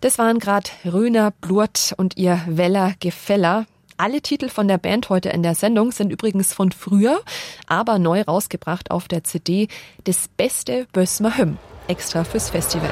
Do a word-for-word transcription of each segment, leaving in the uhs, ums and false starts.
Das waren gerade Röner Blurt und ihr Weller Gefeller. Alle Titel von der Band heute in der Sendung sind übrigens von früher, aber neu rausgebracht auf der C D Das beste Bösmer Hymn, extra fürs Festival.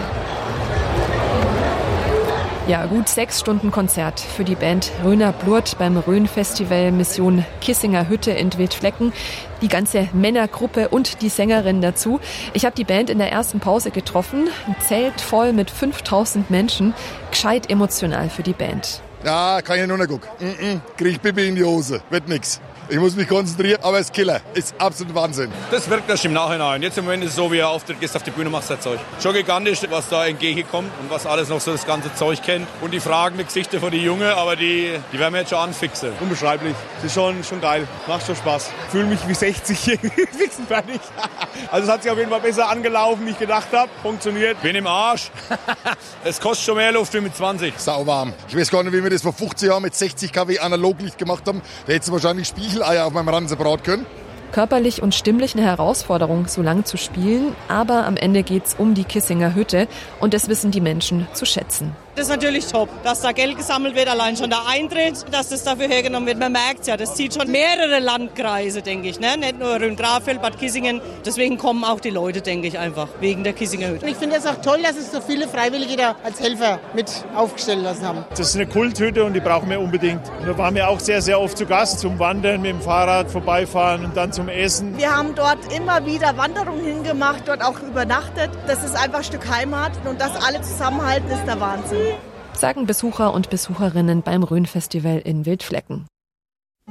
Ja, gut sechs Stunden Konzert für die Band Röner Blurt beim Rhön-Festival Mission Kissinger Hütte in Wildflecken. Die ganze Männergruppe und die Sängerin dazu. Ich habe die Band in der ersten Pause getroffen. Ein Zelt voll mit fünftausend Menschen. Gescheit emotional für die Band. Ja, kann ich nur noch gucken. Mm-mm, krieg Pipi in die Hose. Wird nix. Ich muss mich konzentrieren, aber es ist Killer. Ist absolut Wahnsinn. Das wirkt erst im Nachhinein. Jetzt im Moment ist es so, wie er auftritt, gehst auf die Bühne, machst das Zeug. Schon gigantisch, was da entgegenkommt und was alles noch so das ganze Zeug kennt. Und die fragenden Gesichter von den Jungen, aber die, die werden wir jetzt schon anfixen. Unbeschreiblich. Das ist schon, schon geil. Macht schon Spaß. Fühle mich wie sechzig fixen fertig. Also es hat sich auf jeden Fall besser angelaufen, wie ich gedacht habe. Funktioniert. Bin im Arsch. Es kostet schon mehr Luft wie mit zwanzig. Sauwarm. Ich weiß gar nicht, wie wir das vor fünfzig Jahren mit sechzig Kilowatt Analoglicht gemacht haben. Da hättest du wahrscheinlich Spiegeleier auf meinem Ranse braten können. Körperlich und stimmlich eine Herausforderung, so lang zu spielen. Aber am Ende geht's um die Kissinger Hütte und das wissen die Menschen zu schätzen. Das ist natürlich top, dass da Geld gesammelt wird, allein schon der Eintritt, dass das dafür hergenommen wird. Man merkt es ja, das zieht schon mehrere Landkreise, denke ich, ne? Nicht nur Rhön-Grafeld, Bad Kissingen. Deswegen kommen auch die Leute, denke ich, einfach wegen der Kissinger Hütte. Ich finde es auch toll, dass es so viele Freiwillige da als Helfer mit aufgestellt lassen haben. Das ist eine Kulthütte und die brauchen wir unbedingt. Und da waren wir auch sehr, sehr oft zu Gast zum Wandern, mit dem Fahrrad vorbeifahren und dann zum Essen. Wir haben dort immer wieder Wanderungen hingemacht, dort auch übernachtet. Das ist einfach ein Stück Heimat und das alle zusammenhalten ist der Wahnsinn. Sagen Besucher und Besucherinnen beim Rhön-Festival in Wildflecken.